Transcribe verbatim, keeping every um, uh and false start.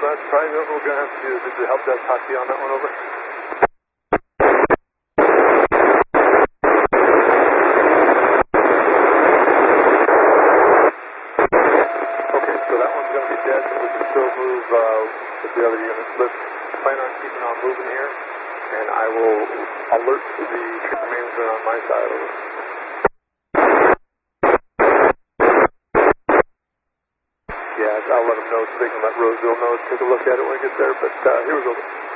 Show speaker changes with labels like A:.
A: that's probably what we're going to have to do. Did the help desk talk to you on that one, over? Okay, so that one's going to be dead, but we can still move uh, with the other units. Let's plan on keeping on moving here, and I will alert the trip management on my side. Over. Yeah, I'll let them know so they can let Roseville know to take a look at it when it gets there, but uh, here we go.